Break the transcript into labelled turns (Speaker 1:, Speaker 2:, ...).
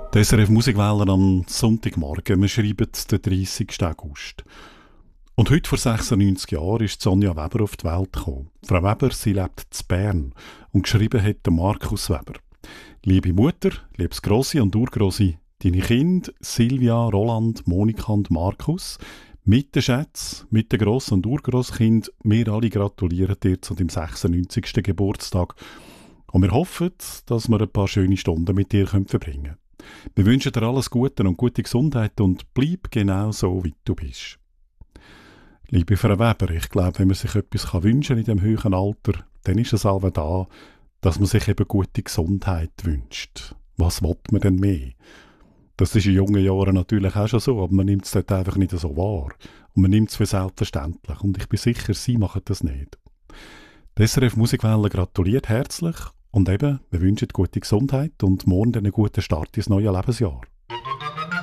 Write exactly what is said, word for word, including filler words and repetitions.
Speaker 1: Die S R F Musikwelle am Sonntagmorgen. Wir schreiben den dreißigsten August. Und heute vor sechsundneunzig Jahren ist Sonja Weber auf die Welt gekommen. Frau Weber, sie lebt in Bern und geschrieben hat der Markus Weber. Liebe Mutter, liebes Grossi und Urgrossi, deine Kinder Silvia, Roland, Monika und Markus, mit den Schätzen, mit den Gross- und Urgrosskind, wir alle gratulieren dir zu deinem sechsundneunzigsten Geburtstag. Und wir hoffen, dass wir ein paar schöne Stunden mit dir verbringen können. Wir wünschen dir alles Gute und gute Gesundheit und bleib genau so, wie du bist. Liebe Frau Weber, ich glaube, wenn man sich etwas wünschen kann in diesem hohen Alter, dann ist es auch da, dass man sich eben gute Gesundheit wünscht. Was will man denn mehr? Das ist in jungen Jahren natürlich auch schon so, aber man nimmt es dort einfach nicht so wahr. Und man nimmt es für selbstverständlich. Und ich bin sicher, Sie machen das nicht. Die S R F Musikwelle gratuliert herzlich und eben, wir wünschen gute Gesundheit und morgen einen guten Start ins neue Lebensjahr.